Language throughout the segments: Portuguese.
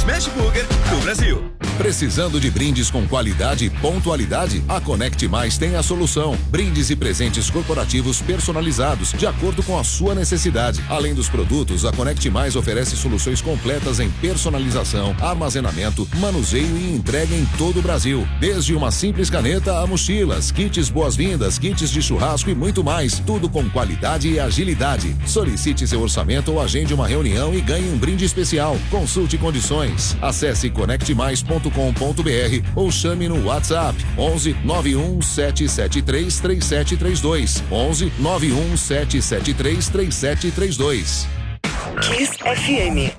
Smash Burger do Brasil. Precisando de brindes com qualidade e pontualidade? A Conect Mais tem a solução. Brindes e presentes corporativos personalizados, de acordo com a sua necessidade. Além dos produtos, a Conect Mais oferece soluções completas em personalização, armazenamento, manuseio e entrega em todo o Brasil. Desde uma simples caneta a mochilas, kits boas-vindas, kits de churrasco e muito mais. Tudo com qualidade e agilidade. Solicite seu orçamento ou agende uma reunião e ganhe um brinde especial. Consulte condições. Acesse conectmais.com.br ou chame no WhatsApp 11 91 773 3732. 11 91 773 3732. Kiss FM.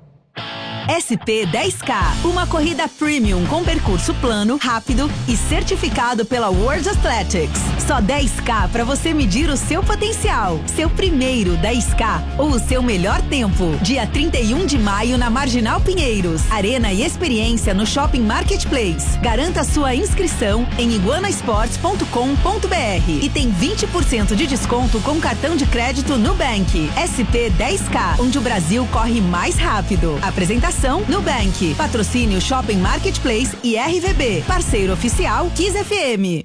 SP10K, uma corrida premium com percurso plano, rápido e certificado pela World Athletics. Só 10K para você medir o seu potencial. Seu primeiro 10K ou o seu melhor tempo. Dia 31 de maio na Marginal Pinheiros. Arena e experiência no Shopping Marketplace. Garanta sua inscrição em iguanasports.com.br e tem 20% de desconto com cartão de crédito Nubank. SP10K, onde o Brasil corre mais rápido. Apresentação Nubank. Patrocínio Shopping Marketplace e RVB. Parceiro oficial Kiss FM.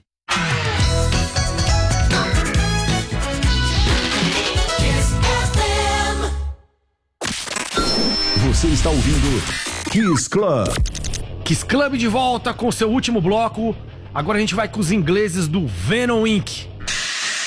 Você está ouvindo Kiss Club. Kiss Club de volta com seu último bloco. Agora a gente vai com os ingleses do Venom Inc.